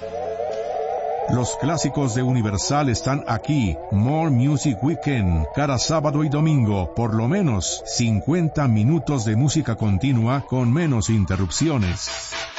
Los clásicos de Universal están aquí. More Music Weekend, cada sábado y domingo, por lo menos 50 minutos de música continua con menos interrupciones.